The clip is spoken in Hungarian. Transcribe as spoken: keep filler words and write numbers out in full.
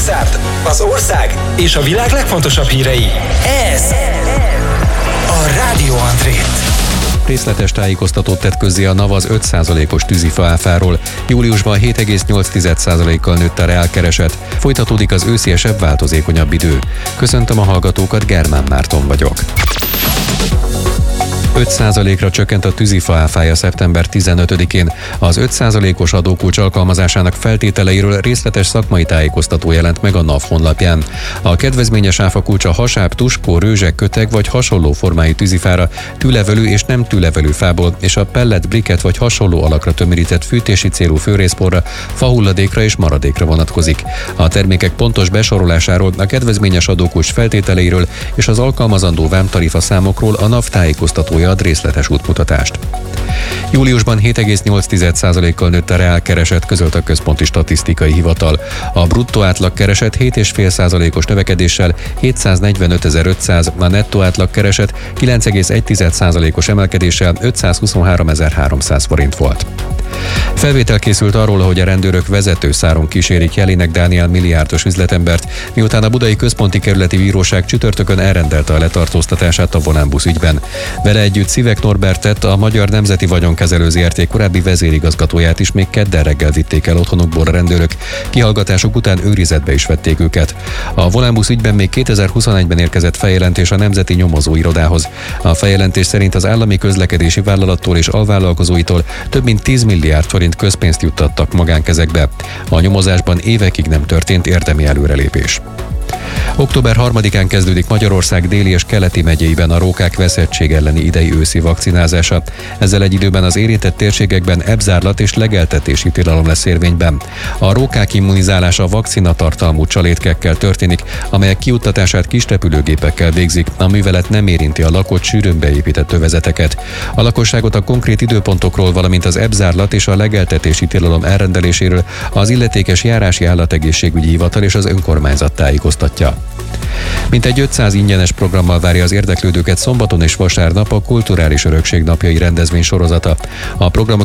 Mozart, az ország és a világ legfontosabb hírei. Ez a Rádió André. Részletes tájékoztatót tett közzé a NAV az öt százalékos tűzifa áfáról. Júliusban hét egész nyolc százalékkal nőtt a reálkereset. Folytatódik az ősziesebb, változékonyabb idő. Köszöntöm a hallgatókat, Germán Márton vagyok. öt százalékra csökkent a tűzifa áfája szeptember tizenötödikén. Az öt százalékos adókulcs alkalmazásának feltételeiről részletes szakmai tájékoztató jelent meg a NAV honlapján. A kedvezményes áfakulcs a hasáb, tuskó, rőzsek, köteg vagy hasonló formájú tűzifára, tűlevelű és nem tűlevelű fából és a pellet, briket vagy hasonló alakra tömörített fűtési célú főrészporra, fahulladékra és maradékra vonatkozik. A termékek pontos besorolásáról, a kedvezményes adókulcs feltételeiről és az alkalmazandó vámtarifa számokról a NAV tájékoztatója ad részletes útmutatást. Júliusban hét egész nyolc százalékkal nőtt a reálkereset, közölt a Központi Statisztikai Hivatal. A bruttó átlagkereset hét egész öt százalékos növekedéssel hétszáznegyvenötezer-ötszáz, a nettó átlagkereset kilenc egész egy százalékos emelkedéssel ötszázhuszonháromezer-háromszáz forint volt. Felvétel készült arról, hogy a rendőrök vezetőszáron kísérik Jelinek Dániel milliárdos üzletembert, miután a Budai Központi Kerületi Bíróság csütörtökön elrendelte a letartóztatását a Volánbusz ügyben. Vele együtt Szivek Norbertet, a Magyar Nemzeti Vagyonkezelő zé er té korábbi vezérigazgatóját is még kedden reggel vitték el otthonukból a rendőrök. Kihallgatások után őrizetbe is vették őket. A Volánbusz ügyben még kétezer-huszonegyben érkezett feljelentés a Nemzeti Nyomozóirodához. A feljelentés szerint az állami közlekedési vállalattól és alvállalkozóitól több mint tíz milliárd forint közpénzt juttattak magánkezekbe. A nyomozásban évekig nem történt érdemi előrelépés. október harmadikán kezdődik Magyarország déli és keleti megyeiben a rókák veszettség elleni idei őszi vakcinázása. Ezzel egy időben az érintett térségekben ebzárlat és legeltetési tilalom lesz érvényben. A rókák immunizálása vakcinatartalmú csalétkekkel történik, amelyek kijuttatását kis repülőgépekkel végzik, a művelet nem érinti a lakott, sűrűn beépített övezeteket. A lakosságot a konkrét időpontokról, valamint az ebzárlat és a legeltetési tilalom elrendeléséről az illetékes járási állategészségügyi hivatal és az önkormányzat tájékoztatja. Mintegy ötszáz ingyenes programmal várja az érdeklődőket szombaton és vasárnap a Kulturális Örökség napjai rendezvény sorozata. A programok